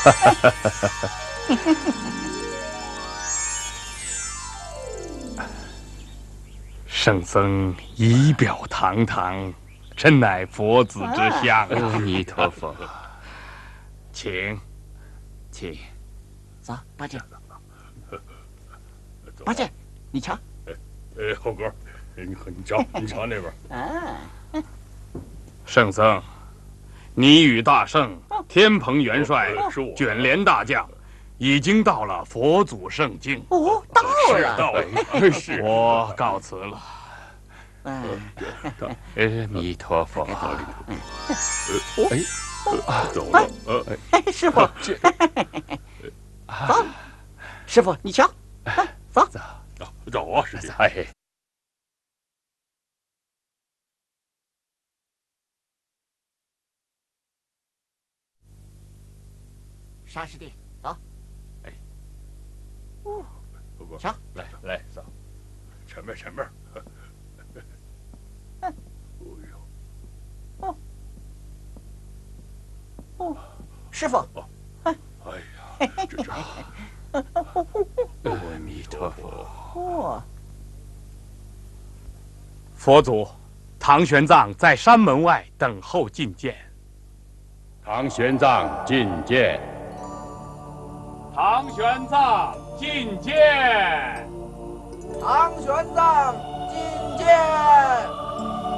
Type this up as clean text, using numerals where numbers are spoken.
圣僧仪表堂堂，真乃佛子之相。 阿弥陀佛， 请。 走，八戒。八戒，你瞧。 猴哥，你瞧那边。 圣僧，你与大圣、天蓬元帅、卷帘大将，已经到了佛祖圣境。 哦，到了。 到了。是。 我告辞了。 阿弥陀佛。 走了。 师傅。走，师傅，你瞧。走。 走啊，师弟。 哎。 沙师弟，走。 哎。 瞧， 来走。 前面。 师傅。 哎呀，这。 阿弥陀佛。 佛祖，唐玄奘在山门外等候觐见。 唐玄奘觐见。 唐玄奘觐见。 唐玄奘觐见。